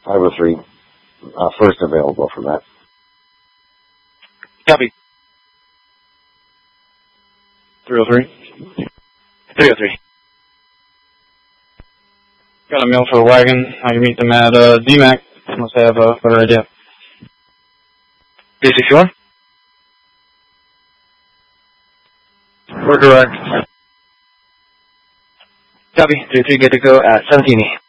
503, first available from that. Copy. 303. 303. Got a mail for the wagon. I can meet them at DMAC. Unless they have a better idea. B61. We're direct. Copy. 33, good to go at 17E.